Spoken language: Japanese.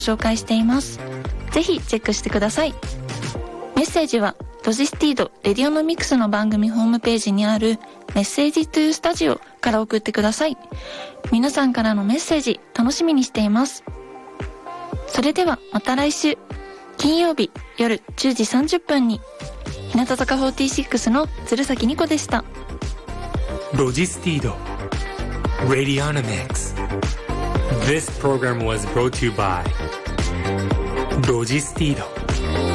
紹介しています。ぜひチェックしてください。メッセージはロジスティードレディオノミクスの番組ホームページにあるメッセージトゥースタジオから送ってください。皆さんからのメッセージ楽しみにしています。それではまた来週金曜日夜10時30分に日向坂46の鶴崎ニコでした。 ロジスティード Radionomics. This program was brought to you by ロジスティード